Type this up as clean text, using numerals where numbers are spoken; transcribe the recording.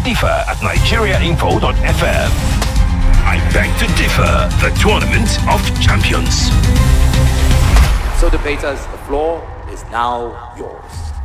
differ at nigeriainfo.fm. I beg to differ, the Tournament of Champions. So debaters, the floor is now yours.